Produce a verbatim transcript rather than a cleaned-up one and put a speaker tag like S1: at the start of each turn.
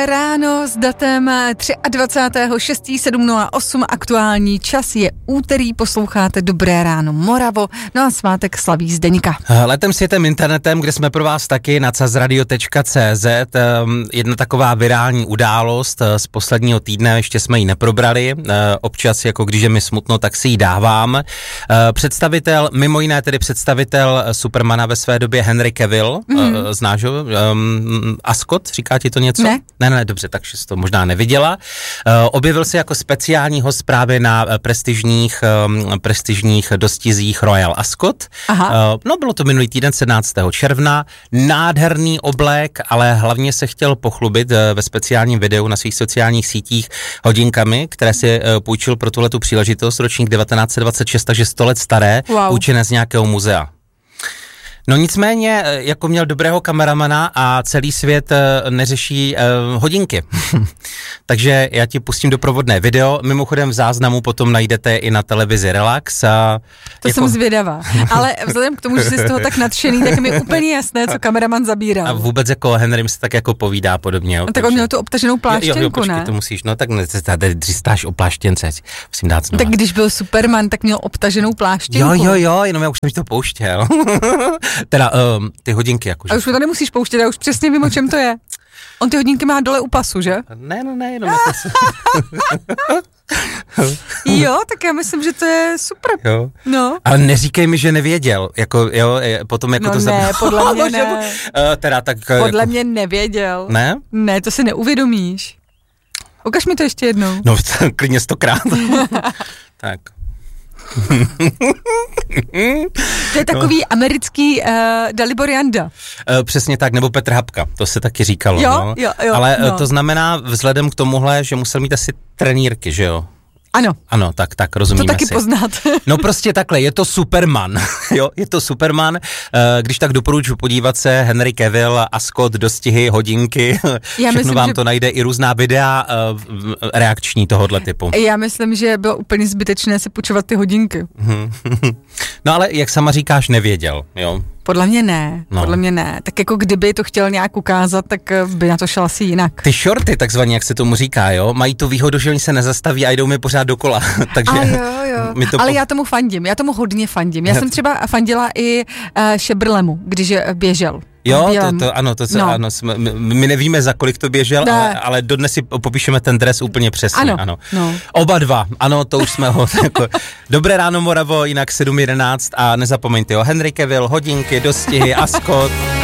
S1: Ráno s datem dvacátého třetího šestého sedm nula osm, aktuální čas je úterý, posloucháte Dobré ráno Moravo, no a svátek slaví Zdeňka.
S2: Letem světem internetem, kde jsme pro vás taky na cazradio tečka cé zet, jedna taková virální událost z posledního týdne, ještě jsme ji neprobrali, občas jako když je mi smutno, tak si ji dávám. Představitel, mimo jiné tedy představitel Supermana ve své době Henry Cavill, mm. znáš ho? Um, Ascot, říká ti to něco?
S1: Ne.
S2: Ne, ne, dobře, takže jsi to možná neviděla. Uh, objevil se jako speciální host právě na uh, prestižních, um, prestižních dostizích Royal Ascot. Aha. Uh, no, bylo to minulý týden, sedmnáctého června. Nádherný oblek, ale hlavně se chtěl pochlubit uh, ve speciálním videu na svých sociálních sítích hodinkami, které si uh, půjčil pro tuhletu příležitost, ročník devatenáct set dvacet šest, takže sto let staré, wow. Půjčené z nějakého muzea. No nicméně, jako měl dobrého kameramana a celý svět neřeší uh, hodinky. Takže já ti pustím doprovodné video, mimochodem v záznamu potom najdete i na televizi Relax. A
S1: to jako... jsem zvědavá, ale vzhledem k tomu, že jsi z toho tak nadšený, tak mi je úplně jasné, co kameraman zabíral.
S2: A vůbec jako Henrym se tak jako povídá podobně. Jo,
S1: no, tak on měl tu obtaženou pláštěnku, jo, jo, počkej, ne?
S2: To musíš, no tak tady dřístáš o pláštěnce, musím dát znova.
S1: Tak když byl Superman, tak měl obtaženou pláštěnku.
S2: Jo, jo, jo, jenom já už jsem mi to pouštěl. Teda um, ty hodinky jakože.
S1: A už mi to nemusíš pouštět, já už přesně vím, o čem to je. On ty hodinky má dole u pasu, že?
S2: Ne, no ne, jenom na pasu.
S1: Jo, tak já myslím, že to je super.
S2: Jo.
S1: No.
S2: Ale neříkej mi, že nevěděl. Jako, jo, potom jako
S1: no
S2: to
S1: ne,
S2: zabilo.
S1: podle mě ne.
S2: Uh, teda, tak,
S1: podle
S2: jako...
S1: mě nevěděl.
S2: Ne?
S1: Ne, to si neuvědomíš. Ukaž mi to ještě jednou.
S2: No, klidně stokrát. Tak.
S1: To je takový no. americký uh, Dalibor Janda.
S2: Uh, přesně tak, nebo Petr Hapka, to se taky říkalo.
S1: Jo,
S2: no.
S1: jo, jo.
S2: Ale
S1: no.
S2: to znamená vzhledem k tomuhle, že musel mít asi trenýrky, že jo?
S1: Ano.
S2: Ano, tak, tak, rozumíme si.
S1: To taky
S2: si.
S1: poznat.
S2: No prostě takhle, je to Superman, jo, je to Superman, když tak doporučuji podívat se, Henry Cavill, Ascot, dostihy, hodinky, já všechno myslím, vám že... to najde, i různá videa reakční tohohle typu.
S1: Já myslím, že bylo úplně zbytečné se půjčovat ty hodinky.
S2: No ale jak sama říkáš, nevěděl, jo.
S1: Podle mě ne, no. podle mě ne. Tak jako kdyby to chtěl nějak ukázat, tak by na to šel asi jinak.
S2: Ty shorty, takzvaně, jak se tomu říká, jo, mají tu výhodu, že oni se nezastaví a jdou mi pořád dokola. Takže
S1: a jo, jo. To ale po... já tomu fandím, já tomu hodně fandím. Já jsem třeba fandila i uh, Šebrlemu, když běžel.
S2: Jo, to, to ano, to, no. ano, jsme, my nevíme, za kolik to běžel, ale, ale dodnes si popíšeme ten dres úplně přesně. Ano, ano. No. Oba dva, ano, to už jsme ho. Jako, Dobré ráno Moravo, jinak sedm jedenáct a nezapomeňte, jo, Henry Cavill, hodinky, dostihy, Ascot.